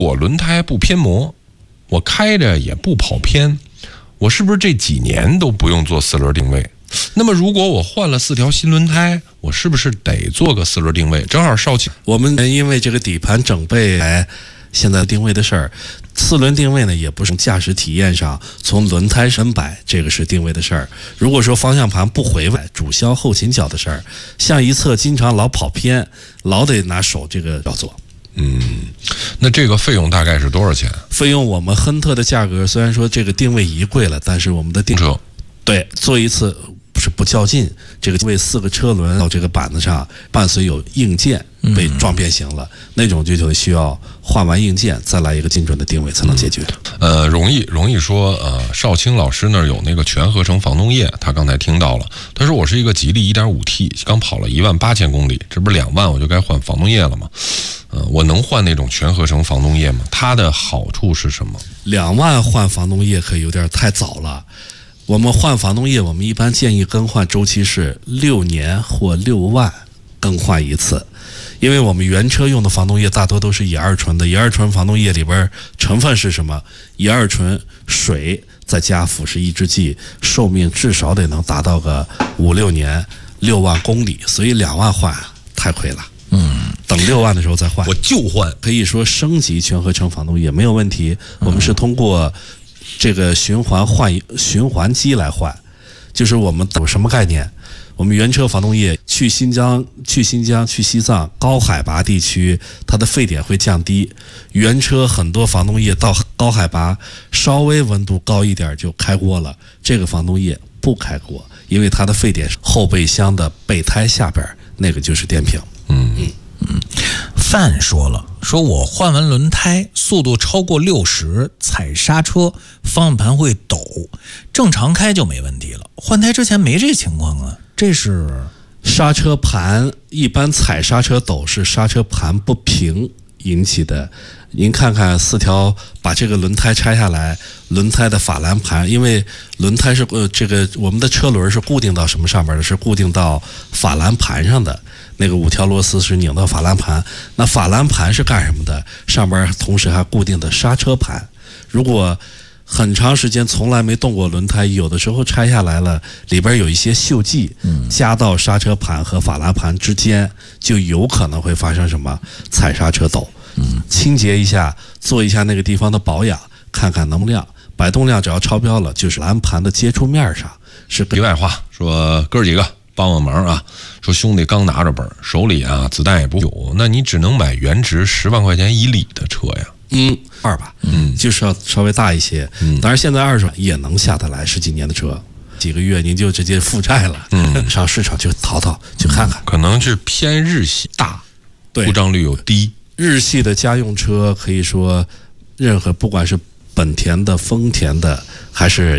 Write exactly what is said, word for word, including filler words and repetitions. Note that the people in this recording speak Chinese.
我轮胎不偏磨，我开着也不跑偏，我是不是这几年都不用做四轮定位？那么如果我换了四条新轮胎，我是不是得做个四轮定位？正好少卿， 我们因为这个底盘整备来现在定位的事儿，四轮定位呢也不是从驾驶体验上，从轮胎身摆这个是定位的事儿。如果说方向盘不回位，主销后倾角的事儿，向一侧经常老跑偏，老得拿手这个要做。 嗯，那这个费用大概是多少钱？ 费用我们亨特的价格虽然说这个定位仪贵了，但是我们的定车对做一次不是不较劲，这个为四个车轮到这个板子上伴随有硬件被撞变形了，嗯、那种就就需要换完硬件再来一个精准的定位才能解决。 嗯、呃，容易容易说，呃，少卿老师那儿有那个全合成防冻液，他刚才听到了，他说我是一个吉利 一点五 T， 刚跑了一万八千公里，这不是两万我就该换防冻液了吗？呃，我能换那种全合成防冻液吗？它的好处是什么？ 两万换防冻液可有点太早了。我们换防冻液，我们一般建议更换周期是六年或六万更换一次，因为我们原车用的防冻液大多都是乙二醇的，乙二醇防冻液里边成分是什么？乙二醇、水再加腐蚀抑制剂，寿命至少得能达到个五六年，六万公里，所以两万换太亏了。嗯，等六万的时候再换， 我就换。 可以说升级全合成防冻液没有问题。我们是通过这个循环换循环机来换，就是我们有什么概念？我们原车防冻液去新疆、去新疆、去西藏高海拔地区，它的沸点会降低。原车很多防冻液到高海拔，稍微温度高一点就开锅了。这个防冻液不开锅，因为它的沸点后备箱的备胎下边那个就是电瓶。 嗯嗯嗯，范说了，说我换完轮胎，速度超过六十，踩刹车，方向盘会抖，正常开就没问题了。换胎之前没这情况啊，这是刹车盘一般踩刹车抖是刹车盘不平引起的。您看看四条把这个轮胎拆下来，轮胎的法兰盘，因为轮胎是呃这个我们的车轮是固定到什么上面的？是固定到法兰盘上的。那个五条螺丝是拧到法兰盘，那法兰盘是干什么的？上边同时还固定的刹车盘。如果很长时间从来没动过轮胎，有的时候拆下来了，里边有一些锈迹，加到刹车盘和法兰盘之间，就有可能会发生什么踩刹车抖。清洁一下，做一下那个地方的保养，看看能不能亮，摆动量只要超标了，就是篮盘的接触面上是。 题外话说，哥几个帮帮忙啊！说兄弟刚拿着本，手里啊子弹也不有，那你只能买原值十万块钱以里的车呀。 嗯，二吧，嗯，就是要稍微大一些。嗯，当然现在二手也能下得来，十几年的车，几个月您就直接负债了。嗯，上市场去淘淘，去看看。 可能是偏日系大， 对， 故障率又低。 日系的家用车可以说，任何不管是本田的、丰田的，还是